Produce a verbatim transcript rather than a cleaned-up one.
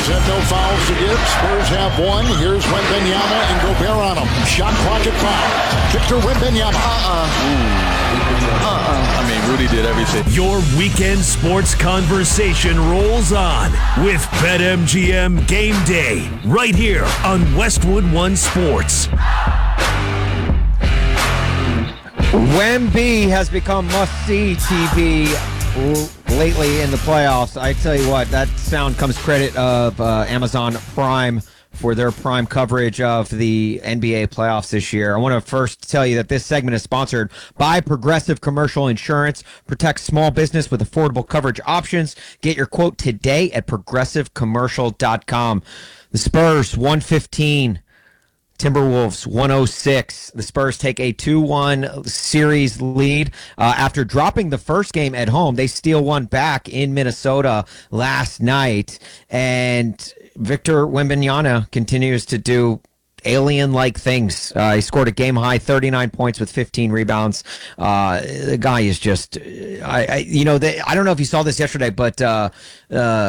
have no fouls to give. Spurs have one. Here's Wembanyama and Gobert on him. Shot clock at five. Victor Wembanyama. Uh-uh. Uh-uh. I mean, Rudy did everything. Your weekend sports conversation rolls on with BetMGM Game Day right here on Westwood One Sports. Wemby has become must-see T V lately in the playoffs. I tell you what, that sound comes credit of uh, Amazon Prime for their prime coverage of the N B A playoffs this year. I want to first tell you that this segment is sponsored by Progressive Commercial Insurance. Protect small business with affordable coverage options. Get your quote today at progressive commercial dot com. The Spurs, one fifteen. Timberwolves, one oh six. The Spurs take a two one series lead. Uh, after dropping the first game at home, they steal one back in Minnesota last night. And Victor Wembanyama continues to do alien-like things. Uh, he scored a game-high thirty-nine points with fifteen rebounds. Uh, the guy is just, I, I you know, they, I don't know if you saw this yesterday, but uh, uh,